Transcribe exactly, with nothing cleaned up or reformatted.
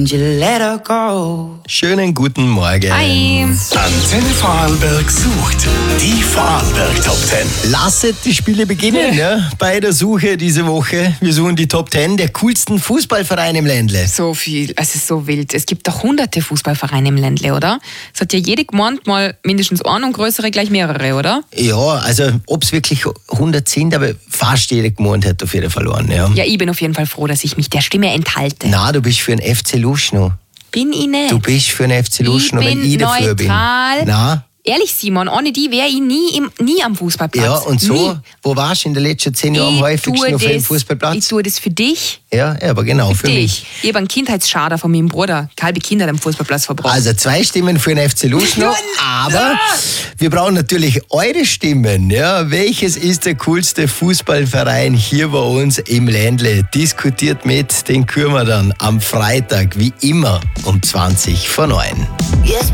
Let her go. Schönen guten Morgen. Hi. Antenne Vorarlberg sucht die Vorarlberg Top Ten. Lasset die Spiele beginnen, ja, bei der Suche diese Woche. Wir suchen die Top Ten der coolsten Fußballvereine im Ländle. So viel, es ist so wild. Es gibt doch hunderte Fußballvereine im Ländle, oder? Es hat ja jede Gemeinde mal mindestens einen und größere gleich mehrere, oder? Ja, also ob es wirklich hundert sind, aber fast jede Gemeinde hat dafür verloren. Ja. Ja, ich bin auf jeden Fall froh, dass ich mich der Stimme enthalte. Na, du bist für den F C Luschnow. Bin ich nicht. Du bist für den F C Luschnow, Ich wenn bin ich dafür bin. neutral. Na? Ehrlich, Simon, ohne die wäre ich nie, im, nie am Fußballplatz. Ja, und so, Nie. wo warst du in den letzten zehn Jahren am Ich häufigsten tue auf dem das- Fußballplatz? Ich tue das für dich. Ja, ja, aber genau, für, Für mich. dich. Ich habe einen Kindheitsschader von meinem Bruder. Halbe Kinder am Fußballplatz verbracht. Also zwei Stimmen für den F C Luschnow, aber wir brauchen natürlich eure Stimmen. Ja, welches ist der coolste Fußballverein hier bei uns im Ländle? Diskutiert mit, den küren wir dann am Freitag, wie immer, um zwanzig vor neun. Yes.